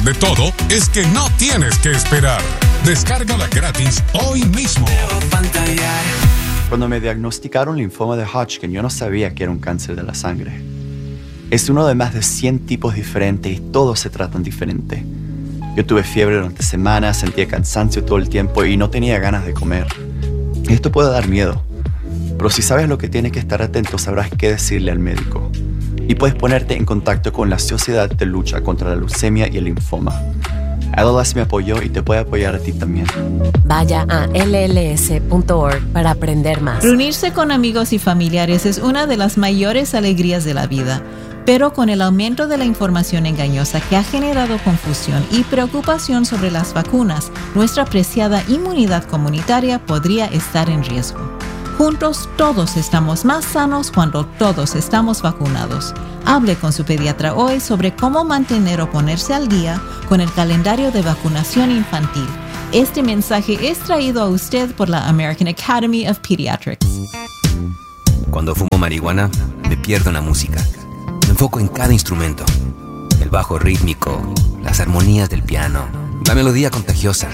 de todo es que no tienes que esperar. Descárgala gratis hoy mismo. Cuando me diagnosticaron linfoma de Hodgkin, yo no sabía que era un cáncer de la sangre. Es uno de más de 100 tipos diferentes y todos se tratan diferente. Yo tuve fiebre durante semanas, sentía cansancio todo el tiempo y no tenía ganas de comer. Esto puede dar miedo, pero si sabes lo que tienes que estar atento, sabrás qué decirle al médico. Y puedes ponerte en contacto con la Sociedad de Lucha contra la Leucemia y el Linfoma. LLS me apoyó y te puede apoyar a ti también. Vaya a lls.org para aprender más. Reunirse con amigos y familiares es una de las mayores alegrías de la vida. Pero con el aumento de la información engañosa que ha generado confusión y preocupación sobre las vacunas, nuestra preciada inmunidad comunitaria podría estar en riesgo. Juntos todos estamos más sanos cuando todos estamos vacunados. Hable con su pediatra hoy sobre cómo mantener o ponerse al día con el calendario de vacunación infantil. Este mensaje es traído a usted por la American Academy of Pediatrics. Cuando fumo marihuana, me pierdo en la música. Me enfoco en cada instrumento. El bajo rítmico, las armonías del piano, la melodía contagiosa.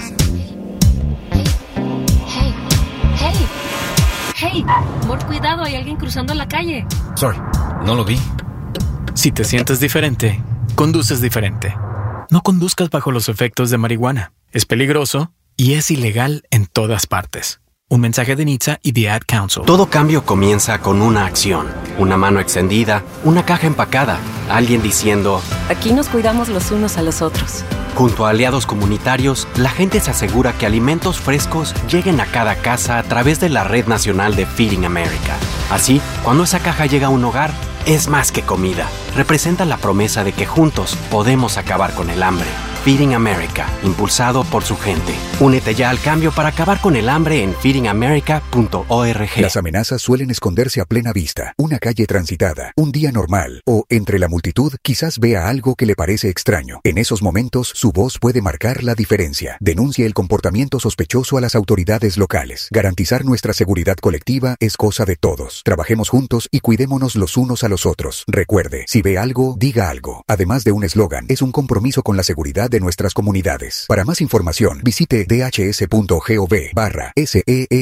¡Hey! Por cuidado, hay alguien cruzando la calle. Sorry, no lo vi. Si te sientes diferente, conduces diferente. No conduzcas bajo los efectos de marihuana. Es peligroso y es ilegal en todas partes. Un mensaje de NHTSA y The Ad Council. Todo cambio comienza con una acción. Una mano extendida, una caja empacada, alguien diciendo: Aquí nos cuidamos los unos a los otros. Junto a aliados comunitarios, la gente se asegura que alimentos frescos lleguen a cada casa a través de la Red Nacional de Feeding America. Así, cuando esa caja llega a un hogar, es más que comida. Representa la promesa de que juntos podemos acabar con el hambre. Feeding America, impulsado por su gente. Únete ya al cambio para acabar con el hambre en feedingamerica.org. Las amenazas suelen esconderse a plena vista. Una calle transitada, un día normal o entre la multitud quizás vea algo que le parece extraño. En esos momentos, su voz puede marcar la diferencia. Denuncie el comportamiento sospechoso a las autoridades locales. Garantizar nuestra seguridad colectiva es cosa de todos. Trabajemos juntos y cuidémonos los unos a los otros. Recuerde, si ve algo, diga algo. Además de un eslogan, es un compromiso con la seguridad de nuestras comunidades. Para más información, visite dhs.gov/SEE